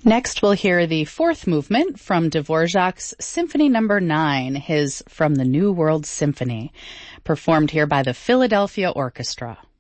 Next, we'll hear the fourth movement from Dvorak's Symphony No. 9, his From the New World Symphony, performed here by the Philadelphia Orchestra.